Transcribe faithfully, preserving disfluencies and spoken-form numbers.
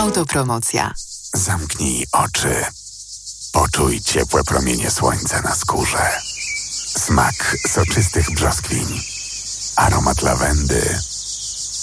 Autopromocja. Zamknij oczy. Poczuj ciepłe promienie słońca na skórze. Smak soczystych brzoskwiń. Aromat lawendy.